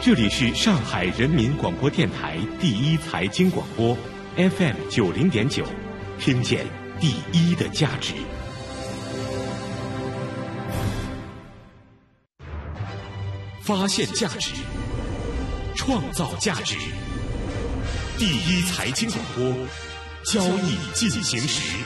这里是上海人民广播电台第一财经广播 FM90.9，听见第一的价值。发现价值，创造价值。第一财经广播，交易进行时。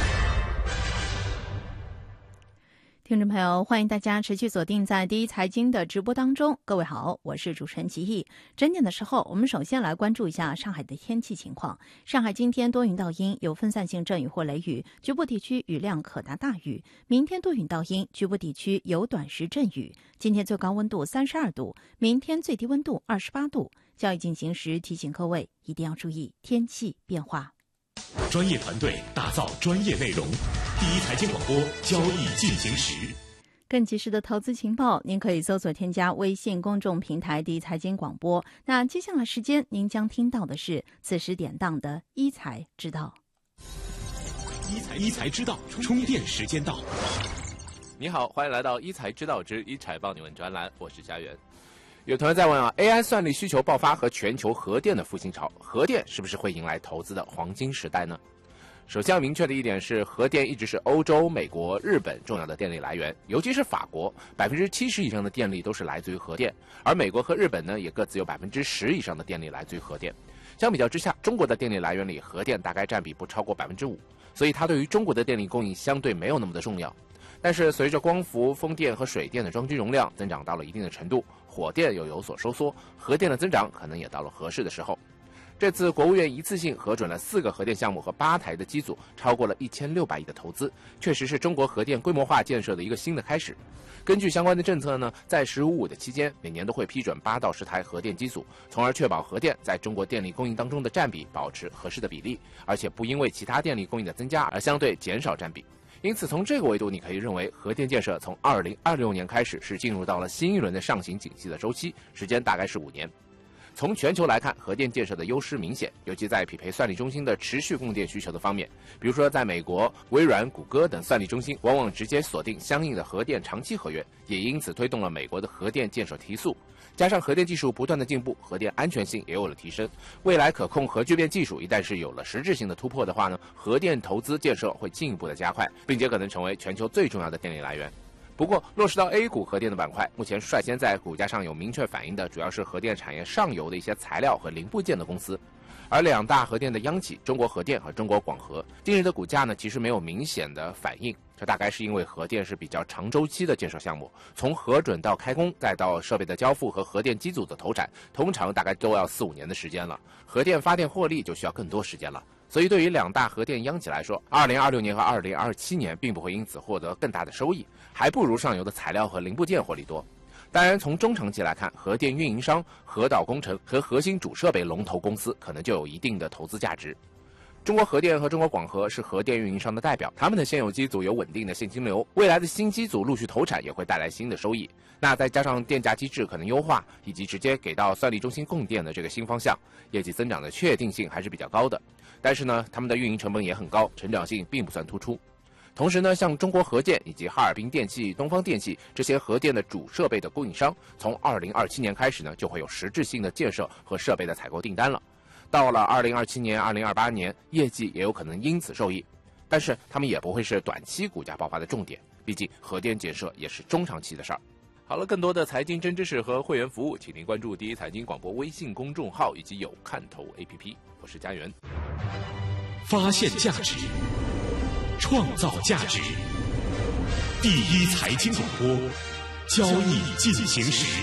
听众朋友，欢迎大家持续锁定在第一财经的直播当中。各位好，我是主持人齐毅。整点的时候，我们首先来关注一下上海的天气情况。上海今天多云到阴，有分散性阵雨或雷雨，局部地区雨量可达大雨。明天多云到阴，局部地区有短时阵雨。今天最高温度32度，明天最低温度28度。交易进行时提醒各位一定要注意天气变化。 专业团队打造专业内容，第一财经广播，交易进行时。 更及时的投资情报，您可以搜索添加微信公众平台第一财经广播。那接下来时间您将听到的是此时点档的一财知道。 一财知道，充电时间到。 你好，欢迎来到一财知道之一财帮你问专栏，我是佳媛。有同学在问AI 算力需求爆发和全球核电的复兴潮，核电是不是会迎来投资的黄金时代呢？首先要明确的一点是，核电一直是欧洲、美国、日本重要的电力来源，尤其是法国，70%以上的电力都是来自于核电，而美国和日本呢，也各自有10%以上的电力来自于核电。相比较之下，中国的电力来源里，核电大概占比不超过5%，所以它对于中国的电力供应相对没有那么的重要。但是随着光伏、风电和水电的装机容量增长到了一定的程度，火电又有所收缩，核电的增长可能也到了合适的时候。这次国务院一次性核准了4个核电项目和8台的机组，超过了1600亿的投资，确实是中国核电规模化建设的一个新的开始。根据相关的政策呢，在15的期间，每年都会批准8到10台核电机组，从而确保核电在中国电力供应当中的占比保持合适的比例，而且不因为其他电力供应的增加而相对减少占比。因此从这个维度，你可以认为核电建设从2026年开始是进入到了新一轮的上行景气的周期，时间大概是5年。从全球来看，核电建设的优势明显，尤其在匹配算力中心的持续供电需求的方面。比如说在美国，微软、谷歌等算力中心往往直接锁定相应的核电长期合约，也因此推动了美国的核电建设提速。加上核电技术不断的进步，核电安全性也有了提升。未来可控核聚变技术一旦是有了实质性的突破的话呢，核电投资建设会进一步的加快，并且可能成为全球最重要的电力来源。不过落实到 A 股核电的板块，目前率先在股价上有明确反应的主要是核电产业上游的一些材料和零部件的公司。而2大核电的央企中国核电和中国广核近日的股价呢，其实没有明显的反应，这大概是因为核电是比较长周期的建设项目，从核准到开工再到设备的交付和核电机组的投产，通常大概都要4-5年的时间了，核电发电获利就需要更多时间了。所以对于2大核电央企来说，2026年和2027年并不会因此获得更大的收益，还不如上游的材料和零部件获利多。当然从中长期来看，核电运营商、核导工程和核心主设备龙头公司可能就有一定的投资价值。中国核电和中国广核是核电运营商的代表，他们的现有机组有稳定的现金流，未来的新机组陆续投产也会带来新的收益。那再加上电价机制可能优化，以及直接给到算力中心供电的这个新方向，业绩增长的确定性还是比较高的。但是呢，他们的运营成本也很高，成长性并不算突出。同时呢，像中国核建以及哈尔滨电气、东方电气这些核电的主设备的供应商，从2027年开始呢，就会有实质性的建设和设备的采购订单了。到了2027年、2028年，业绩也有可能因此受益，但是他们也不会是短期股价爆发的重点，毕竟核电建设也是中长期的事儿。好了，更多的财经真知识和会员服务，请您关注第一财经广播微信公众号以及有看头 APP。我是佳媛。 发现价值，创造价值。第一财经广播，交易进行时。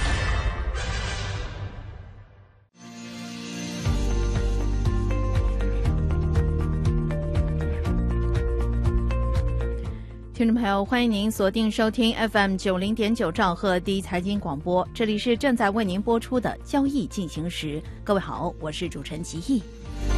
听众朋友，欢迎您锁定收听 FM90.9兆赫第一财经广播，这里是正在为您播出的交易进行时。各位好，我是主持人齐毅。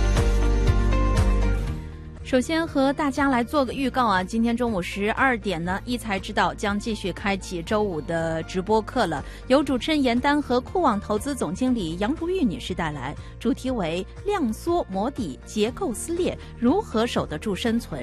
首先和大家来做个预告啊，今天中午12点呢，一财知道将继续开启周五的直播课了，由主持人严丹和酷网投资总经理杨如玉女士带来，主题为量缩磨底结构撕裂，如何守得住生存，